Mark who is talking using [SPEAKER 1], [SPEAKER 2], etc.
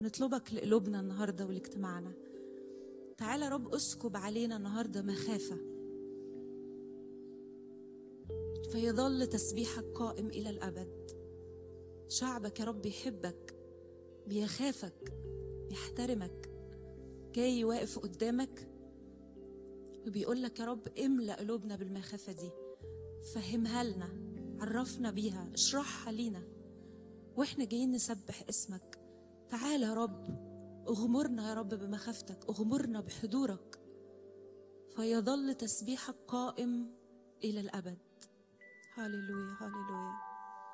[SPEAKER 1] نطلبك لقلوبنا النهاردة ولاجتماعنا. تعالى رب اسكب علينا النهاردة مخافة، فيظل تسبيحك قائم إلى الأبد. شعبك يا رب يحبك، بيخافك، بيحترمك، جاي واقف قدامك وبيقول لك يا رب املأ قلوبنا بالمخافة دي، فهمها لنا، عرفنا بيها، اشرحها لينا واحنا جايين نسبح اسمك. تعالى يا رب اغمرنا يا رب بمخافتك، اغمرنا بحضورك، فيظل تسبيحك قائم إلى الأبد. هاليلويا هاليلويا.